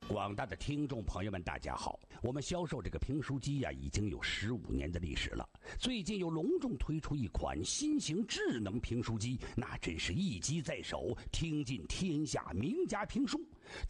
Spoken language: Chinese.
广大的听众朋友们，大家好！我们销售这个评书机已经有15年的历史了。最近又隆重推出一款新型智能评书机，那真是一机在手，听尽天下名家评书。